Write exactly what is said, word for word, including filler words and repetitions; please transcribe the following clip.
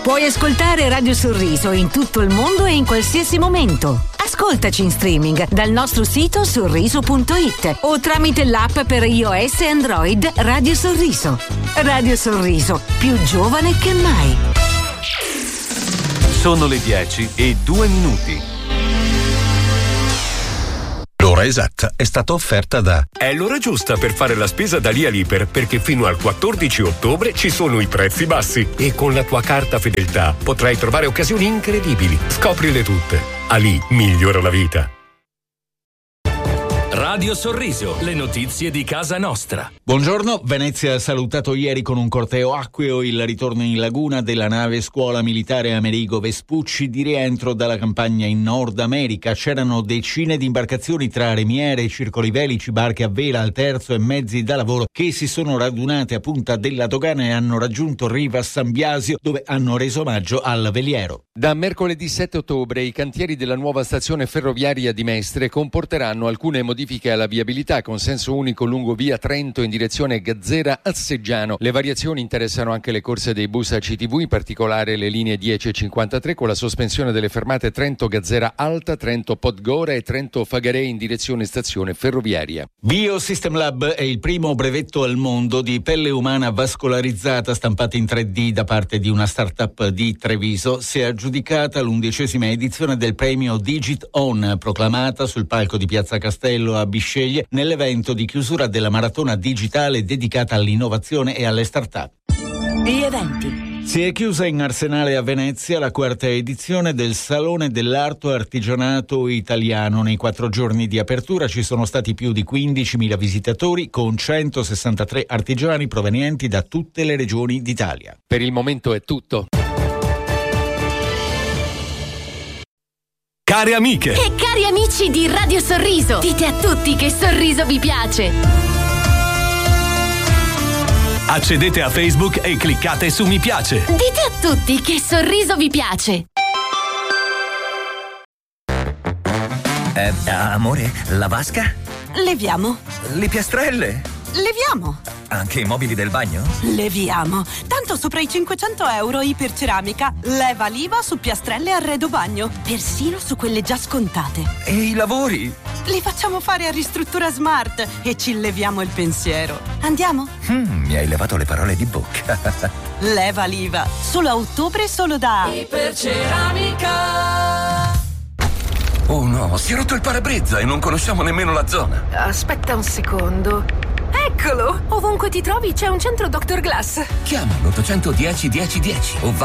Puoi ascoltare Radio Sorriso in tutto il mondo e in qualsiasi momento. Ascoltaci in streaming dal nostro sito sorriso punto it o tramite l'app per iOS e Android Radio Sorriso. Radio Sorriso, più giovane che mai. Sono le dieci e due minuti. L'ora esatta è stata offerta da... È l'ora giusta per fare la spesa da lì a Liper, perché fino al quattordici ottobre ci sono i prezzi bassi e con la tua carta fedeltà potrai trovare occasioni incredibili. Scoprile tutte. Ali migliora la vita. Radio Sorriso, le notizie di casa nostra. Buongiorno, Venezia ha salutato ieri con un corteo acqueo il ritorno in laguna della nave scuola militare Amerigo Vespucci di rientro dalla campagna in Nord America. C'erano decine di imbarcazioni tra remiere, circoli velici, barche a vela, al terzo e mezzi da lavoro che si sono radunate a Punta della Dogana e hanno raggiunto Riva San Biasio, dove hanno reso omaggio al veliero. Da mercoledì sette ottobre i cantieri della nuova stazione ferroviaria di Mestre comporteranno alcune modifiche alla viabilità con senso unico lungo via Trento in direzione Gazzera-Alseggiano. Le variazioni interessano anche le corse dei bus A C T V, in particolare le linee dieci e cinquantatré, con la sospensione delle fermate Trento-Gazzera Alta, Trento-Podgora e Trento-Fagarei in direzione stazione ferroviaria. Biosystem Lab è il primo brevetto al mondo di pelle umana vascolarizzata stampata in tre D da parte di una startup di Treviso. Si è aggiudicata l'undicesima edizione del premio Digit On, proclamata sul palco di Piazza Castello a Bisceglie nell'evento di chiusura della maratona digitale dedicata all'innovazione e alle start-up. Gli eventi. Si è chiusa in Arsenale a Venezia la quarta edizione del Salone dell'Arto Artigianato Italiano. Nei quattro giorni di apertura ci sono stati più di quindicimila visitatori con centosessantatré artigiani provenienti da tutte le regioni d'Italia. Per il momento è tutto. Care amiche e cari amici di Radio Sorriso, dite a tutti che Sorriso vi piace. accedete a Facebook e cliccate su mi piace. Dite a tutti che Sorriso vi piace. Eh, amore, la vasca? Leviamo. Le piastrelle? Leviamo. Anche i mobili del bagno? Leviamo. Tanto sopra i cinquecento euro iperceramica. Leva l'I V A su piastrelle e arredo bagno. Persino su quelle già scontate. E i lavori? Li facciamo fare a Ristruttura Smart e ci leviamo il pensiero. Andiamo? Mm, mi hai levato le parole di bocca. Leva l'I V A. Solo a ottobre, solo da Iperceramica. Oh no, si è rotto il parabrezza e non conosciamo nemmeno la zona. Aspetta un secondo. Eccolo! Ovunque ti trovi c'è un centro doctor Glass. Chiama l'ottocento dieci dieci dieci o va